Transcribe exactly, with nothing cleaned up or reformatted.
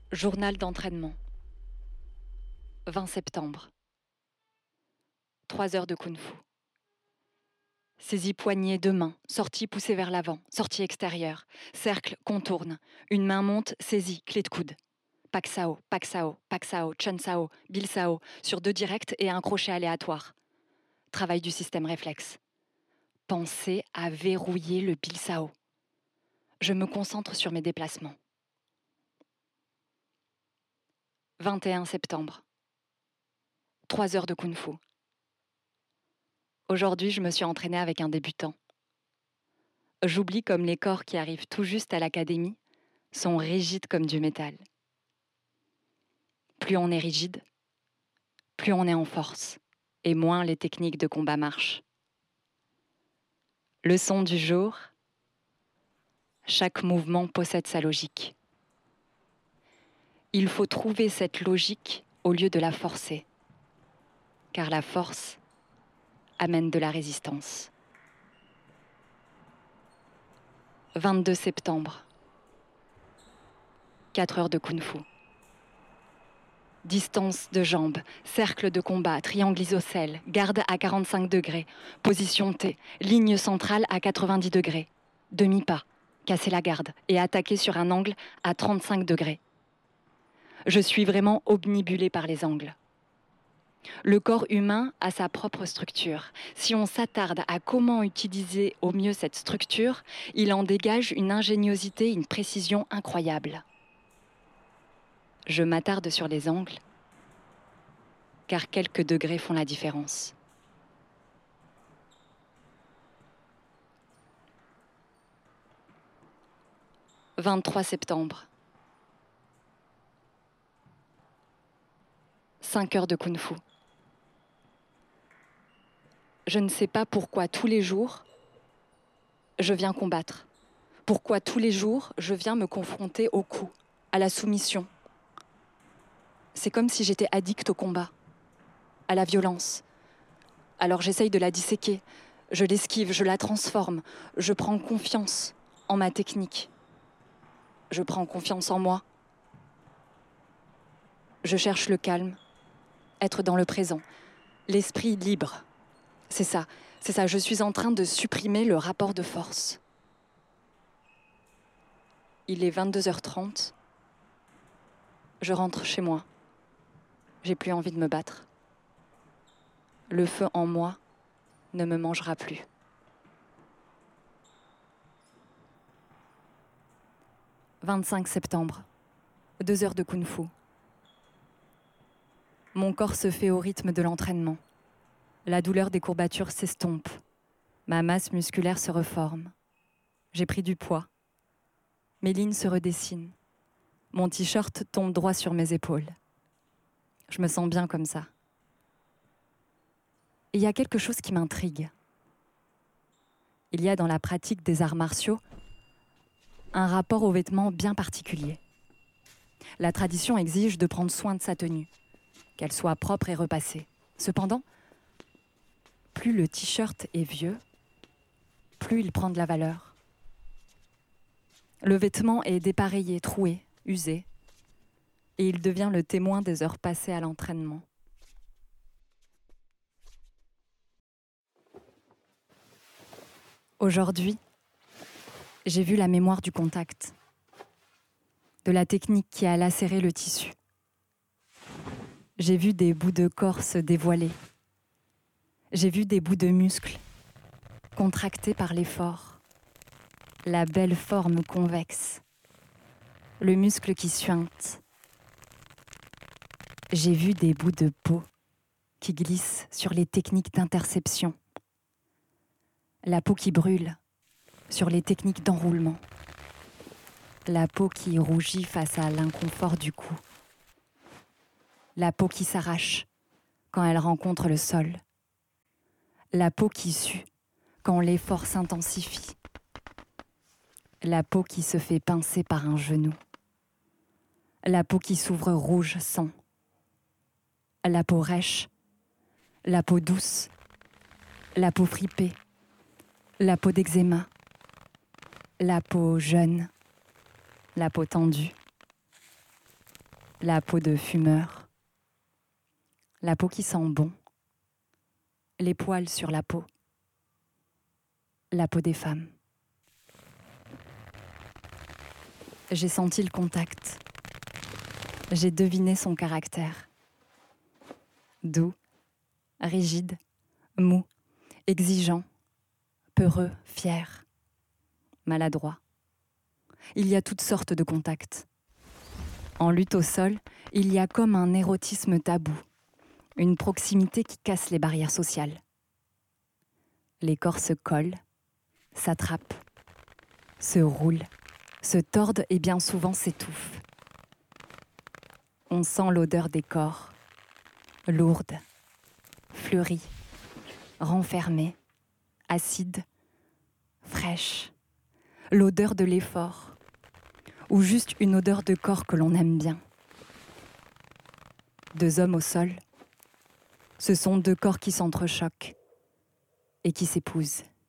Journal d'entraînement. vingt septembre. trois heures de kung-fu. Saisie poignée, deux mains, sortie poussée vers l'avant, sortie extérieure, cercle, contourne, une main monte, saisie, clé de coude. Paksao, Paksao, Paksao, Chunsao, Bilsao, sur deux directs et un crochet aléatoire. Travail du système réflexe. Pensez à verrouiller le Bilsao. Je me concentre sur mes déplacements. vingt et un septembre. trois heures de kung-fu. Aujourd'hui, je me suis entraînée avec un débutant. J'oublie comme les corps qui arrivent tout juste à l'académie sont rigides comme du métal. Plus on est rigide, plus on est en force, et moins les techniques de combat marchent. Leçon du jour, chaque mouvement possède sa logique. Il faut trouver cette logique au lieu de la forcer, car la force amène de la résistance. vingt-deux septembre. quatre heures de kung-fu. Distance de jambes, cercle de combat, triangle isocèle, garde à quarante-cinq degrés, position T, ligne centrale à quatre-vingt-dix degrés, demi-pas, casser la garde et attaquer sur un angle à trente-cinq degrés. Je suis vraiment obnubilée par les angles. Le corps humain a sa propre structure. Si on s'attarde à comment utiliser au mieux cette structure, il en dégage une ingéniosité, une précision incroyable. Je m'attarde sur les angles, car quelques degrés font la différence. vingt-trois septembre. cinq heures de kung-fu. Je ne sais pas pourquoi tous les jours, je viens combattre. Pourquoi tous les jours, je viens me confronter au coup, à la soumission. C'est comme si j'étais addict au combat, à la violence. Alors j'essaye de la disséquer, je l'esquive, je la transforme, je prends confiance en ma technique. Je prends confiance en moi. Je cherche le calme, être dans le présent, l'esprit libre. C'est ça, c'est ça, je suis en train de supprimer le rapport de force. Il est vingt-deux heures trente. Je rentre chez moi. J'ai plus envie de me battre. Le feu en moi ne me mangera plus. vingt-cinq septembre. Deux heures de kung-fu. Mon corps se fait au rythme de l'entraînement. La douleur des courbatures s'estompe. Ma masse musculaire se reforme. J'ai pris du poids. Mes lignes se redessinent. Mon t-shirt tombe droit sur mes épaules. Je me sens bien comme ça. Et il y a quelque chose qui m'intrigue. Il y a dans la pratique des arts martiaux un rapport aux vêtements bien particulier. La tradition exige de prendre soin de sa tenue, qu'elle soit propre et repassée. Cependant, plus le t-shirt est vieux, plus il prend de la valeur. Le vêtement est dépareillé, troué, usé, et il devient le témoin des heures passées à l'entraînement. Aujourd'hui, j'ai vu la mémoire du contact, de la technique qui a lacéré le tissu. J'ai vu des bouts de corps se dévoiler. J'ai vu des bouts de muscles contractés par l'effort. La belle forme convexe, le muscle qui suinte. J'ai vu des bouts de peau qui glissent sur les techniques d'interception. La peau qui brûle sur les techniques d'enroulement. La peau qui rougit face à l'inconfort du cou. La peau qui s'arrache quand elle rencontre le sol. La peau qui sue quand l'effort s'intensifie. La peau qui se fait pincer par un genou. La peau qui s'ouvre rouge sang. La peau rêche. La peau douce. La peau fripée. La peau d'eczéma. La peau jeune. La peau tendue. la peau de fumeur, la peau qui sent bon, les poils sur la peau, la peau des femmes. J'ai senti le contact, j'ai deviné son caractère. Doux, rigide, mou, exigeant, peureux, fier, maladroit. Il y a toutes sortes de contacts. En lutte au sol, il y a comme un érotisme tabou, une proximité qui casse les barrières sociales. Les corps se collent, s'attrapent, se roulent, se tordent et bien souvent s'étouffent. On sent l'odeur des corps, lourde, fleurie, renfermée, acide, fraîche, l'odeur de l'effort, ou juste une odeur de corps que l'on aime bien. Deux hommes au sol, ce sont deux corps qui s'entrechoquent et qui s'épousent.